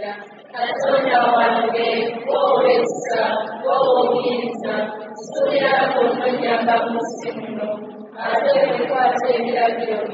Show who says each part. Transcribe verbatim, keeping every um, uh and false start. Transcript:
Speaker 1: katonda wange woowesa woowuyinza nsuubira kunonyamba mu nsi muno ate wekwata ebiragiro